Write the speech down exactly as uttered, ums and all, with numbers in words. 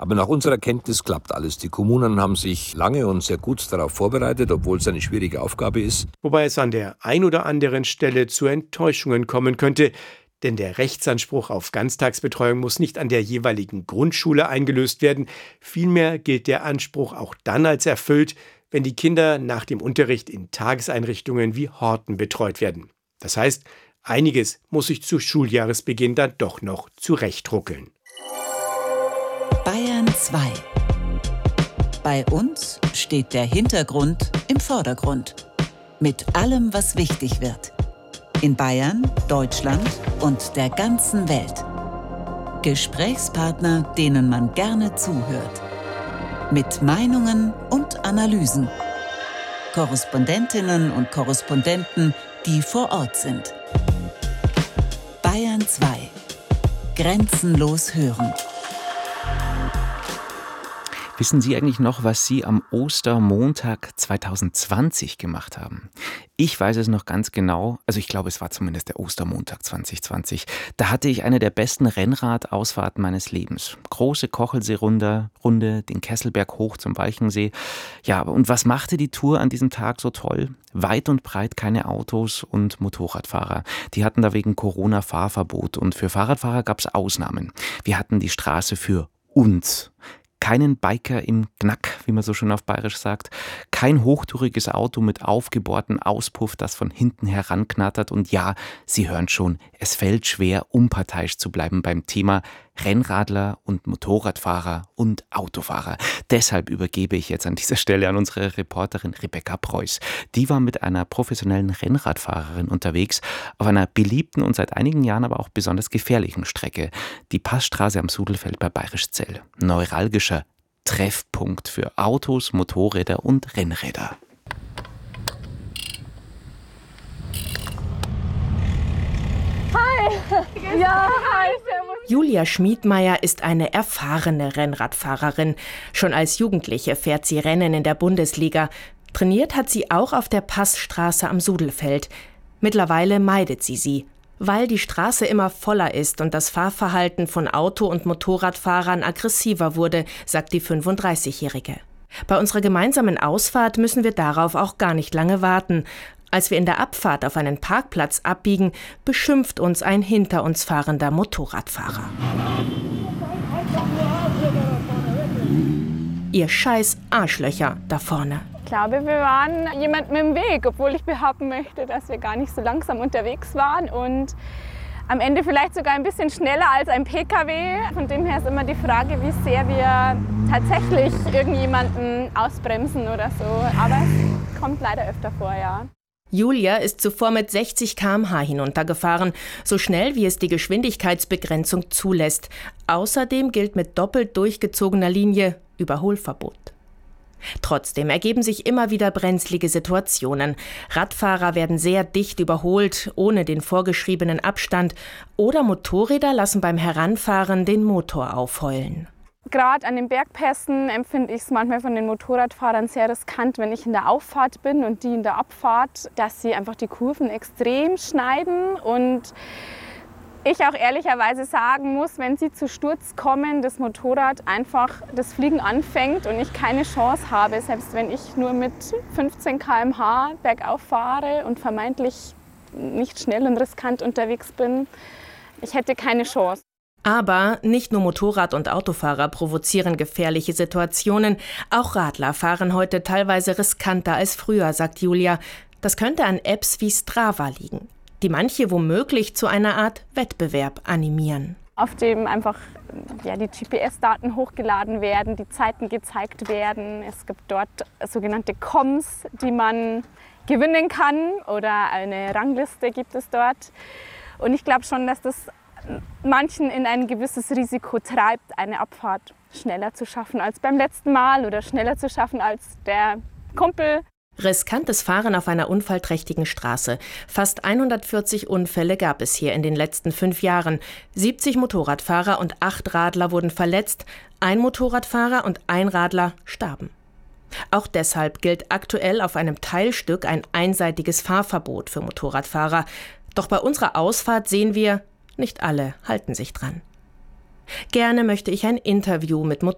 Aber nach unserer Kenntnis klappt alles. Die Kommunen haben sich lange und sehr gut darauf vorbereitet, obwohl es eine schwierige Aufgabe ist. Wobei es an der ein oder anderen Stelle zu Enttäuschungen kommen könnte. Denn der Rechtsanspruch auf Ganztagsbetreuung muss nicht an der jeweiligen Grundschule eingelöst werden. Vielmehr gilt der Anspruch auch dann als erfüllt, wenn die Kinder nach dem Unterricht in Tageseinrichtungen wie Horten betreut werden. Das heißt, einiges muss sich zu Schuljahresbeginn dann doch noch zurechtruckeln. Bayern zwei. Bei uns steht der Hintergrund im Vordergrund. Mit allem, was wichtig wird. In Bayern, Deutschland und der ganzen Welt. Gesprächspartner, denen man gerne zuhört. Mit Meinungen und Analysen. Korrespondentinnen und Korrespondenten, die vor Ort sind. Bayern zwei. Grenzenlos hören. Wissen Sie eigentlich noch, was Sie am Ostermontag zwanzig zwanzig gemacht haben? Ich weiß es noch ganz genau, also ich glaube, es war zumindest der Ostermontag zwanzig zwanzig. Da hatte ich eine der besten Rennradausfahrten meines Lebens. Große Kochelsee-Runde, Runde, den Kesselberg hoch zum Walchensee. Ja, und was machte die Tour an diesem Tag so toll? Weit und breit keine Autos und Motorradfahrer. Die hatten da wegen Corona Fahrverbot und für Fahrradfahrer gab es Ausnahmen. Wir hatten die Straße für uns. Keinen Biker im Knack, wie man so schön auf Bayerisch sagt. Kein hochtouriges Auto mit aufgebohrtem Auspuff, das von hinten heranknattert. Und ja, Sie hören schon, es fällt schwer, unparteiisch zu bleiben beim Thema Rennradler und Motorradfahrer und Autofahrer. Deshalb übergebe ich jetzt an dieser Stelle an unsere Reporterin Rebecca Preuß. Die war mit einer professionellen Rennradfahrerin unterwegs auf einer beliebten und seit einigen Jahren aber auch besonders gefährlichen Strecke. Die Passstraße am Sudelfeld bei Bayrischzell. Neuralgischer Treffpunkt für Autos, Motorräder und Rennräder. Hi! Ja, hi! Julia Schmiedmeier ist eine erfahrene Rennradfahrerin. Schon als Jugendliche fährt sie Rennen in der Bundesliga. Trainiert hat sie auch auf der Passstraße am Sudelfeld. Mittlerweile meidet sie sie, weil die Straße immer voller ist und das Fahrverhalten von Auto- und Motorradfahrern aggressiver wurde, sagt die fünfunddreißigjährige. Bei unserer gemeinsamen Ausfahrt müssen wir darauf auch gar nicht lange warten. Als wir in der Abfahrt auf einen Parkplatz abbiegen, beschimpft uns ein hinter uns fahrender Motorradfahrer. Ihr scheiß Arschlöcher da vorne. Ich glaube, wir waren jemandem im Weg, obwohl ich behaupten möchte, dass wir gar nicht so langsam unterwegs waren und am Ende vielleicht sogar ein bisschen schneller als ein P K W. Von dem her ist immer die Frage, wie sehr wir tatsächlich irgendjemanden ausbremsen oder so. Aber es kommt leider öfter vor, ja. Julia ist zuvor mit sechzig Kilometer pro Stunde hinuntergefahren, so schnell wie es die Geschwindigkeitsbegrenzung zulässt. Außerdem gilt mit doppelt durchgezogener Linie Überholverbot. Trotzdem ergeben sich immer wieder brenzlige Situationen. Radfahrer werden sehr dicht überholt, ohne den vorgeschriebenen Abstand, oder Motorräder lassen beim Heranfahren den Motor aufheulen. Gerade an den Bergpässen empfinde ich es manchmal von den Motorradfahrern sehr riskant, wenn ich in der Auffahrt bin und die in der Abfahrt, dass sie einfach die Kurven extrem schneiden und ich auch ehrlicherweise sagen muss, wenn sie zu Sturz kommen, das Motorrad einfach das Fliegen anfängt und ich keine Chance habe, selbst wenn ich nur mit fünfzehn Kilometer pro Stunde bergauf fahre und vermeintlich nicht schnell und riskant unterwegs bin, ich hätte keine Chance. Aber nicht nur Motorrad- und Autofahrer provozieren gefährliche Situationen, auch Radler fahren heute teilweise riskanter als früher, sagt Julia. Das könnte an Apps wie Strava liegen, die manche womöglich zu einer Art Wettbewerb animieren. Auf dem einfach ja, die G P S-Daten hochgeladen werden, die Zeiten gezeigt werden. Es gibt dort sogenannte Comms, die man gewinnen kann oder eine Rangliste gibt es dort. Und ich glaube schon, dass das manchen in ein gewisses Risiko treibt, eine Abfahrt schneller zu schaffen als beim letzten Mal oder schneller zu schaffen als der Kumpel. Riskantes Fahren auf einer unfallträchtigen Straße. Fast hundertvierzig Unfälle gab es hier in den letzten fünf Jahren. siebzig Motorradfahrer und acht Radler wurden verletzt. Ein Motorradfahrer und ein Radler starben. Auch deshalb gilt aktuell auf einem Teilstück ein einseitiges Fahrverbot für Motorradfahrer. Doch bei unserer Ausfahrt sehen wir, nicht alle halten sich dran. Gerne möchte ich ein Interview mit Motorradfahrern